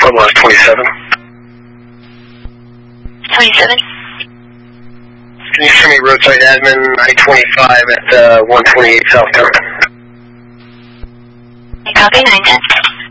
was 27. 27. Can you send me roadside admin I-25 at 128 South Town? Copy, 910.